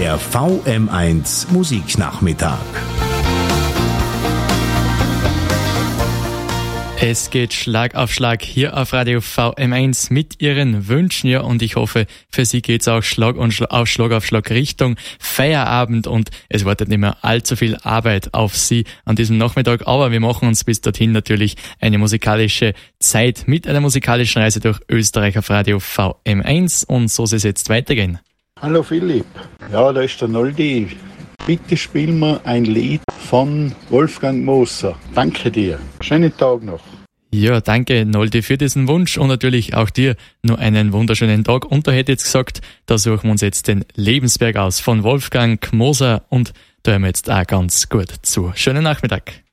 Der VM1 Musiknachmittag. Es geht Schlag auf Schlag hier auf Radio VM1 mit Ihren Wünschen, ja, und ich hoffe, für Sie geht's auch Schlag auf Schlag Richtung Feierabend und es wartet nicht mehr allzu viel Arbeit auf Sie an diesem Nachmittag, aber wir machen uns bis dorthin natürlich eine musikalische Zeit mit einer musikalischen Reise durch Österreich auf Radio VM1 und so soll es jetzt weitergehen. Hallo Philipp, ja, da ist der Noldi. Bitte spiel mir ein Lied von Wolfgang Moser. Danke dir. Schönen Tag noch. Ja, danke Noldi für diesen Wunsch und natürlich auch dir nur einen wunderschönen Tag. Und da hätte ich jetzt gesagt, da suchen wir uns jetzt den Lebensberg aus von Wolfgang Moser und da hören wir jetzt auch ganz gut zu. Schönen Nachmittag.